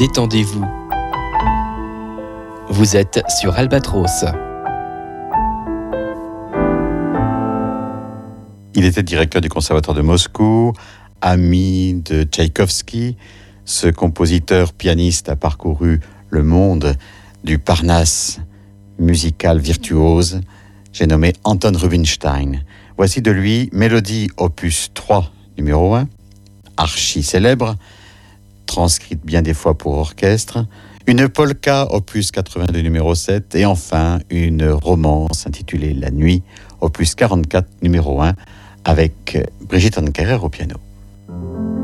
détendez-vous. Vous êtes sur Albatros. Il était directeur du Conservatoire de Moscou, ami de Tchaïkovski. Ce compositeur pianiste a parcouru le monde du Parnasse musical virtuose. J'ai nommé Anton Rubinstein. Voici de lui Mélodie opus 3, numéro 1, archi célèbre, transcrite bien des fois pour orchestre, une polka opus 82, numéro 7, et enfin une romance intitulée La Nuit, opus 44, numéro 1, avec Brigitte Ankerer au piano.